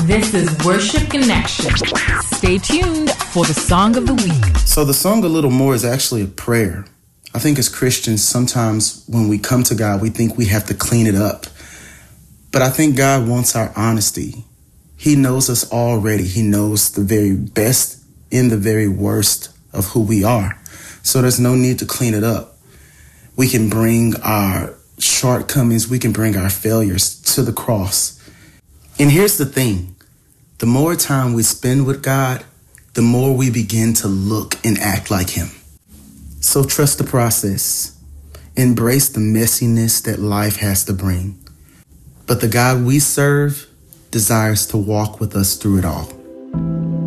This is Worship Connection. Stay tuned for the Song of the Week. So the song A Little More is actually a prayer. I think as Christians, sometimes when we come to God, we think we have to clean it up. But I think God wants our honesty. He knows us already. He knows the very best and the very worst of who we are. So there's no need to clean it up. We can bring our shortcomings, we can bring our failures to the cross. And here's the thing. The more time we spend with God, the more we begin to look and act like him. So trust the process. Embrace the messiness that life has to bring. But the God we serve desires to walk with us through it all.